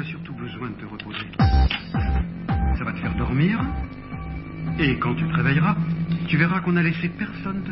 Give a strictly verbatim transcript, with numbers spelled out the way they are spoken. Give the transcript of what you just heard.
as surtout besoin de te reposer. Ça va te faire dormir. Et quand tu te réveilleras, tu verras qu'on a laissé personne te